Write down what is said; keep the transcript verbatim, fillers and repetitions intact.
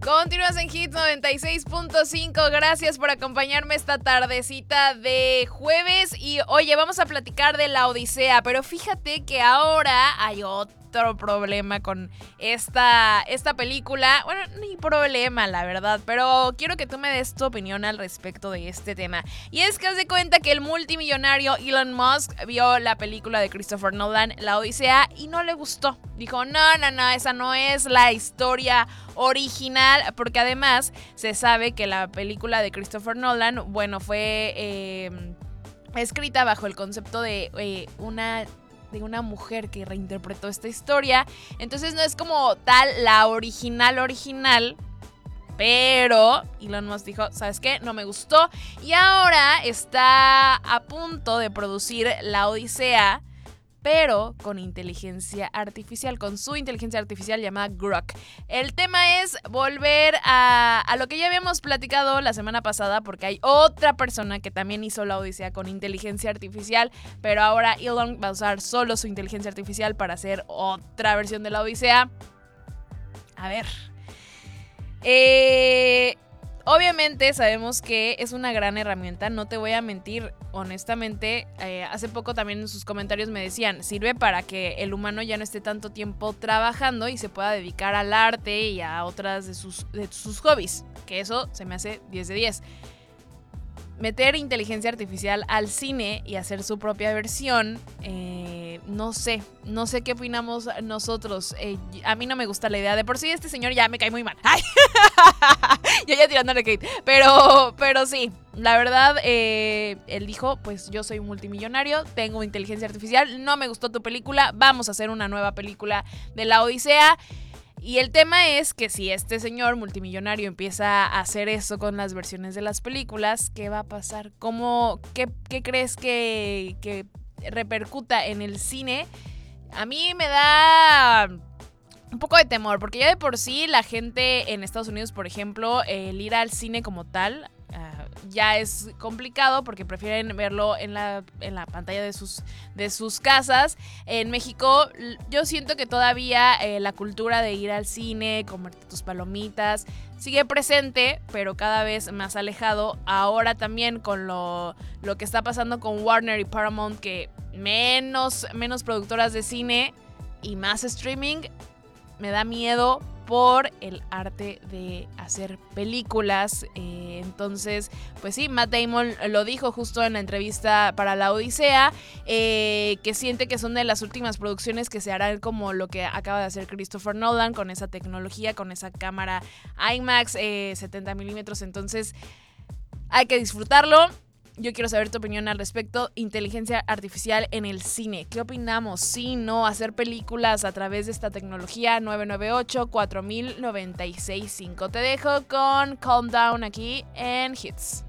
Continúas en Hits noventa y seis punto cinco. Gracias por acompañarme esta tardecita de jueves. Y oye, vamos a platicar de La Odisea. Pero fíjate que ahora hay otro problema con esta, esta película. Bueno, ni problema, la verdad. Pero quiero que tú me des tu opinión al respecto de este tema. Y es que haz de cuenta que el multimillonario Elon Musk vio la película de Christopher Nolan, La Odisea, y no le gustó. Dijo, no, no, no, esa no es la historia original, porque además se sabe que la película de Christopher Nolan, bueno, fue eh, escrita bajo el concepto de eh, una de una mujer que reinterpretó esta historia, entonces no es como tal la original original. Pero Elon Musk dijo, ¿sabes qué? No me gustó. Y ahora está a punto de producir La Odisea, pero con inteligencia artificial, con su inteligencia artificial llamada Grok. El tema es volver a, a lo que ya habíamos platicado la semana pasada, porque hay otra persona que también hizo La Odisea con inteligencia artificial, pero ahora Elon va a usar solo su inteligencia artificial para hacer otra versión de La Odisea. A ver... Eh, obviamente sabemos que es una gran herramienta, no te voy a mentir, honestamente, eh, hace poco también en sus comentarios me decían, sirve para que el humano ya no esté tanto tiempo trabajando y se pueda dedicar al arte y a otras de sus, de sus hobbies, que eso se me hace diez de diez. Meter inteligencia artificial al cine y hacer su propia versión, eh, no sé, no sé qué opinamos nosotros. Eh, a mí no me gusta la idea. De por sí este señor ya me cae muy mal. Ay. Yo ya tirándole Kate. Pero, pero sí, la verdad, eh, él dijo, pues yo soy un multimillonario, tengo inteligencia artificial, no me gustó tu película, vamos a hacer una nueva película de La Odisea. Y el tema es que si este señor multimillonario empieza a hacer eso con las versiones de las películas, ¿qué va a pasar? ¿Cómo, qué, qué crees que, que repercuta en el cine? A mí me da un poco de temor, porque ya de por sí la gente en Estados Unidos, por ejemplo, el ir al cine como tal... Uh, ya es complicado porque prefieren verlo en la, en la pantalla de sus, de sus casas. En México yo siento que todavía eh, la cultura de ir al cine, comerte tus palomitas, sigue presente, pero cada vez más alejado. Ahora también con lo, lo que está pasando con Warner y Paramount, que menos, menos productoras de cine y más streaming, me da miedo por el arte de hacer películas. Eh, entonces, pues sí, Matt Damon lo dijo justo en la entrevista para La Odisea, eh, que siente que son de las últimas producciones que se harán como lo que acaba de hacer Christopher Nolan, con esa tecnología, con esa cámara IMAX eh, setenta milímetros. Entonces, hay que disfrutarlo. Yo quiero saber tu opinión al respecto. Inteligencia artificial en el cine. ¿Qué opinamos? Sí, no, hacer películas a través de esta tecnología. nueve nueve ocho, cuatro mil noventa y seis cinco. Te dejo con Calm Down aquí en Hits.